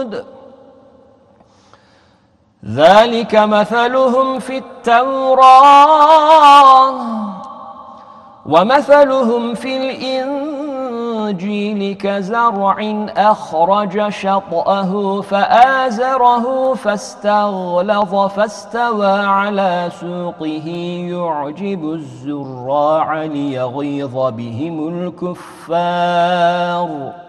الخلد ذلك مثلهم في التوراة ومثلهم في الإنجيل كزرع أخرج شطأه فآزره فاستغلظ فاستوى على سوقه يعجب الزراع ليغيظ بهم الكفار